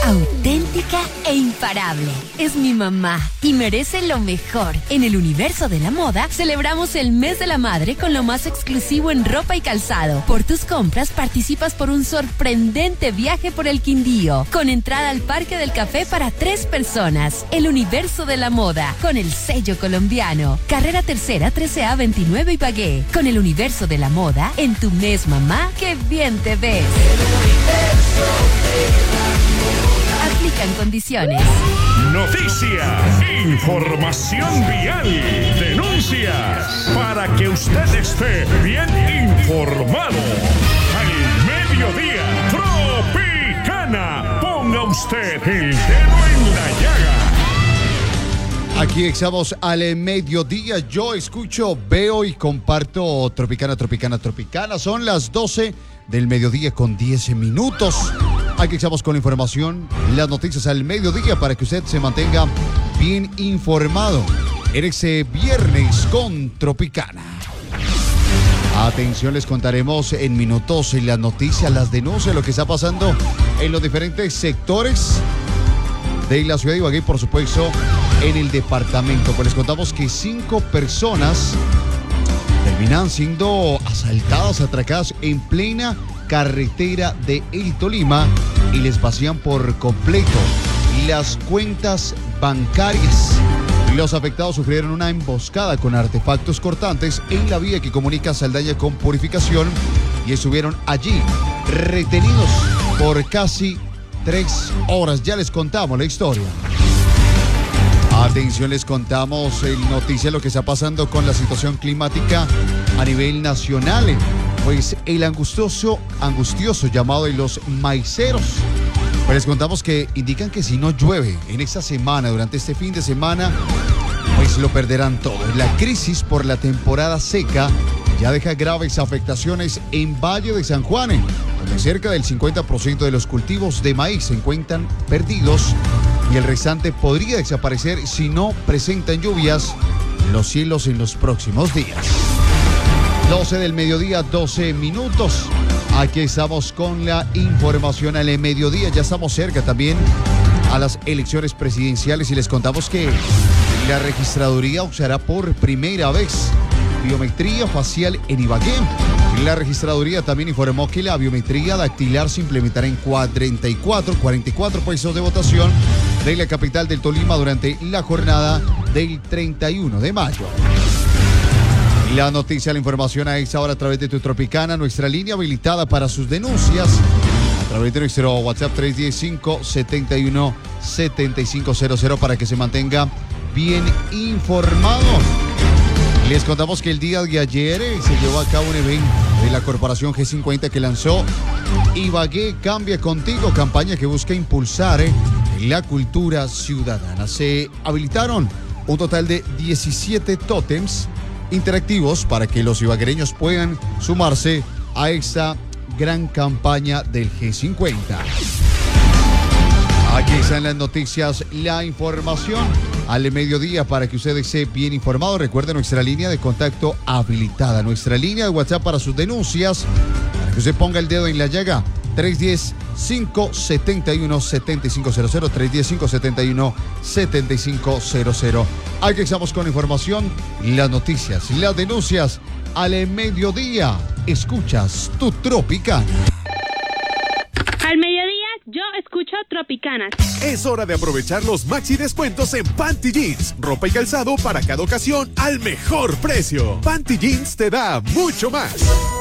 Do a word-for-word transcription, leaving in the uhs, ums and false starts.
Auténtica e imparable. Es mi mamá y merece lo mejor. En el universo de la moda, celebramos el mes de la madre con lo más exclusivo en ropa y calzado. Por tus compras, participas por un sorprendente viaje por el Quindío, con entrada al Parque del Café para tres personas. El universo de la moda, con el sello colombiano. Carrera Tercera, trece A veintinueve Ibagué. Con el universo de la moda, en tu mes, mamá, ¡qué bien te ves! Aplican condiciones. Noticias, información vial, denuncias, para que usted esté bien informado. Al mediodía, Tropicana. Ponga usted el dedo en la llaga. Aquí estamos al mediodía. Yo escucho, veo y comparto Tropicana, Tropicana, Tropicana. Son las doce del mediodía con diez minutos. Aquí estamos con la información, las noticias al mediodía para que usted se mantenga bien informado en ese viernes con Tropicana. Atención, les contaremos en minutos en las noticias, las denuncias, lo que está pasando en los diferentes sectores de la ciudad de Ibagué y por supuesto en el departamento. Pues les contamos que cinco personas terminan siendo asaltadas, atracadas en plena carretera de El Tolima y les vacían por completo las cuentas bancarias. Los afectados sufrieron una emboscada con artefactos cortantes en la vía que comunica Saldaña con Purificación y estuvieron allí retenidos por casi tres horas. Ya les contamos la historia. Atención, les contamos en noticias lo que está pasando con la situación climática a nivel nacional. Pues el angustioso, angustioso llamado de los maiceros. Pues les contamos que indican que si no llueve en esta semana, durante este fin de semana, pues lo perderán todo. La crisis por la temporada seca ya deja graves afectaciones en Valle de San Juan, donde cerca del cincuenta por ciento de los cultivos de maíz se encuentran perdidos y el restante podría desaparecer si no presentan lluvias los cielos en los próximos días. doce del mediodía, doce minutos. Aquí estamos con la información al mediodía. Ya estamos cerca también a las elecciones presidenciales y les contamos que la registraduría usará por primera vez biometría facial en Ibagué. La registraduría también informó que la biometría dactilar se implementará en cuarenta y cuatro, cuarenta y cuatro puestos de votación de la capital del Tolima durante la jornada del treinta y uno de mayo. La noticia, la información a esta hora a través de tu Tropicana, nuestra línea habilitada para sus denuncias, a través de nuestro WhatsApp tres uno cinco, siete uno, siete cinco cero cero para que se mantenga bien informado. Les contamos que el día de ayer eh, se llevó a cabo un evento de la Corporación G cincuenta que lanzó Ibagué Cambia Contigo, campaña que busca impulsar eh, la cultura ciudadana. Se habilitaron un total de diecisiete tótems interactivos para que los ibaguereños puedan sumarse a esta gran campaña del G cincuenta. Aquí están las noticias, la información al mediodía para que usted esté bien informado. Recuerde nuestra línea de contacto habilitada, nuestra línea de WhatsApp para sus denuncias, para que usted ponga el dedo en la llaga. tres uno cinco, siete uno, siete cinco cero cero, tres uno cinco, siete uno, siete cinco cero cero. Aquí estamos con la información, las noticias, las denuncias al mediodía. Escuchas tu Tropicana. Al mediodía yo escucho Tropicanas. Es hora de aprovechar los maxi descuentos en Panty Jeans. Ropa y calzado para cada ocasión al mejor precio. Panty Jeans te da mucho más.